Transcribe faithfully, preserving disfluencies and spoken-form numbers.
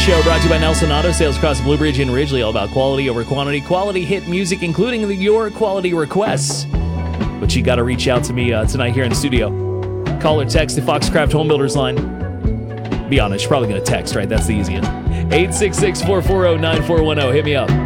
Show, brought to you by Nelson Auto Sales across Blue Ridge and Ridgely. All about quality over quantity. Quality hit music, including the, your quality requests. But you got to reach out to me uh, tonight here in the studio. Call or text the Foxcraft Home Builders line. Be honest, you're probably going to text, right? That's the easiest. eight six six, four four zero, nine four one zero. Hit me up.